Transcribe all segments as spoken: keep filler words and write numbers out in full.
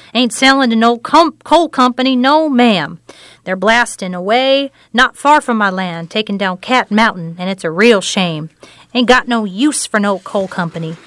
Ain't selling to no com- coal company, no ma'am. They're blasting away not far from my land, taking down Cat Mountain, and it's a real shame. Ain't got no use for no coal company."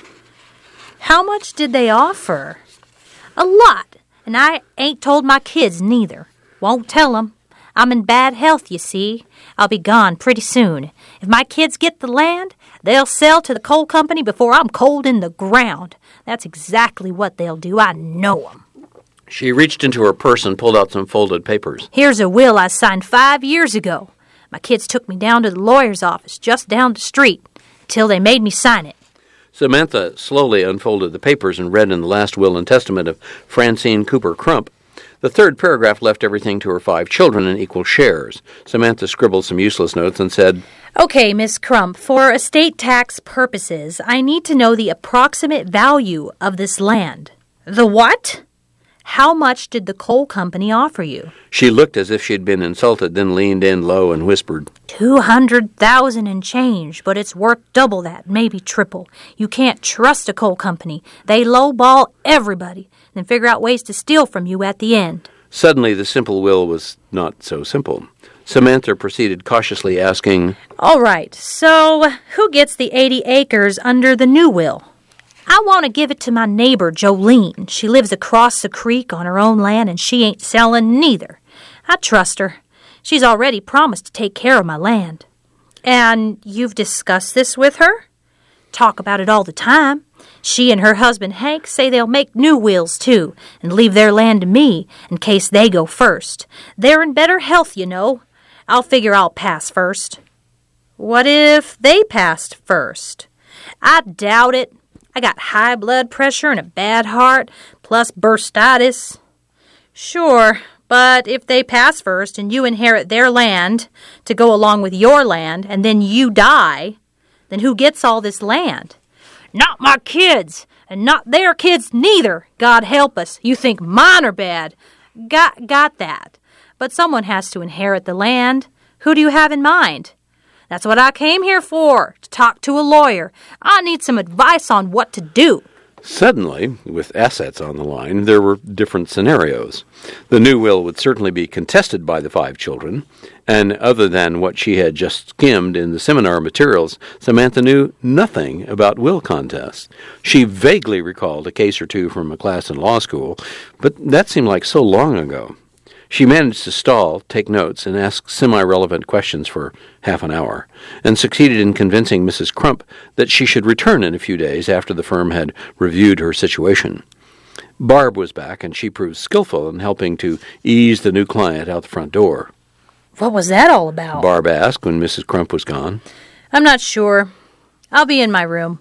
"How much did they offer?" "A lot, and I ain't told my kids neither. Won't tell 'em. I'm in bad health, you see. I'll be gone pretty soon. If my kids get the land, they'll sell to the coal company before I'm cold in the ground. That's exactly what they'll do. I know 'em." She reached into her purse and pulled out some folded papers. "Here's a will I signed five years ago. My kids took me down to the lawyer's office just down the street till they made me sign it." Samantha slowly unfolded the papers and read in the last will and testament of Francine Cooper Crump. The third paragraph left everything to her five children in equal shares. Samantha scribbled some useless notes and said, "Okay, Miss Crump, for estate tax purposes, I need to know the approximate value of this land." "The what?" "How much did the coal company offer you?" She looked as if she had been insulted, then leaned in low and whispered, Two hundred thousand and change, but it's worth double that, maybe triple. You can't trust a coal company. They lowball everybody, then figure out ways to steal from you at the end." Suddenly, the simple will was not so simple. Samantha proceeded cautiously, asking, "All right, so who gets the eighty acres under the new will?" "I want to give it to my neighbor, Jolene. She lives across the creek on her own land, and she ain't selling neither. I trust her. She's already promised to take care of my land." "And you've discussed this with her?" "Talk about it all the time. She and her husband, Hank, say they'll make new wills, too, and leave their land to me in case they go first. They're in better health, you know. I'll figure I'll pass first." "What if they passed first?" "I doubt it. I got high blood pressure and a bad heart, plus bursitis." "Sure, but if they pass first and you inherit their land to go along with your land, and then you die, then who gets all this land?" "Not my kids, and not their kids neither. God help us. You think mine are bad." Got, got that. But someone has to inherit the land. Who do you have in mind?" "That's what I came here for, to talk to a lawyer. I need some advice on what to do." Suddenly, with assets on the line, there were different scenarios. The new will would certainly be contested by the five children, and other than what she had just skimmed in the seminar materials, Samantha knew nothing about will contests. She vaguely recalled a case or two from a class in law school, but that seemed like so long ago. She managed to stall, take notes, and ask semi-relevant questions for half an hour, and succeeded in convincing Missus Crump that she should return in a few days after the firm had reviewed her situation. Barb was back, and she proved skillful in helping to ease the new client out the front door. "What was that all about?" Barb asked when Missus Crump was gone. "I'm not sure. I'll be in my room."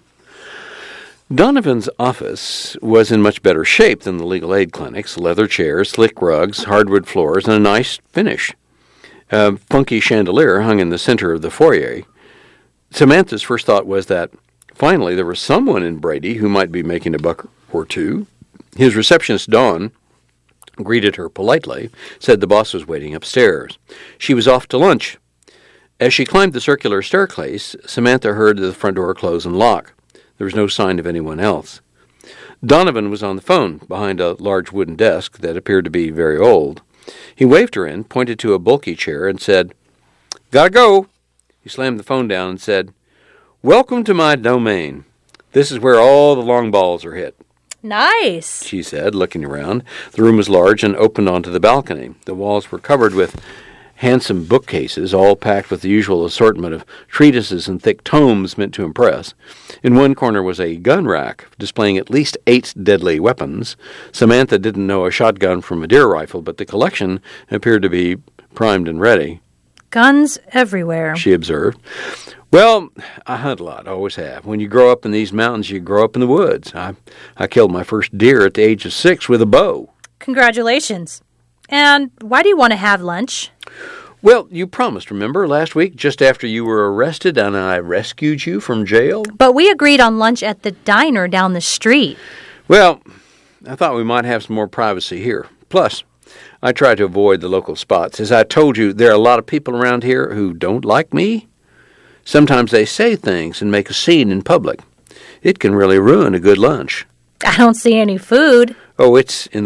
Donovan's office was in much better shape than the legal aid clinic's. Leather chairs, slick rugs, hardwood floors, and a nice finish. A funky chandelier hung in the center of the foyer. Samantha's first thought was that, finally, there was someone in Brady who might be making a buck or two. His receptionist, Dawn, greeted her politely, said the boss was waiting upstairs. She was off to lunch. As she climbed the circular staircase, Samantha heard the front door close and lock. There was no sign of anyone else. Donovan was on the phone behind a large wooden desk that appeared to be very old. He waved her in, pointed to a bulky chair, and said, "Gotta go." He slammed the phone down and said, "Welcome to my domain. This is where all the long balls are hit." "Nice," she said, looking around. The room was large and opened onto the balcony. The walls were covered with handsome bookcases, all packed with the usual assortment of treatises and thick tomes meant to impress. In one corner was a gun rack, displaying at least eight deadly weapons. Samantha didn't know a shotgun from a deer rifle, but the collection appeared to be primed and ready. "Guns everywhere," she observed. "Well, I hunt a lot, always have. When you grow up in these mountains, you grow up in the woods. I, I killed my first deer at the age of six with a bow." "Congratulations. And why do you want to have lunch?" "Well, you promised, remember, last week, just after you were arrested and I rescued you from jail?" "But we agreed on lunch at the diner down the street." "Well, I thought we might have some more privacy here. Plus, I try to avoid the local spots. As I told you, there are a lot of people around here who don't like me. Sometimes they say things and make a scene in public. It can really ruin a good lunch." "I don't see any food." "Oh, it's in the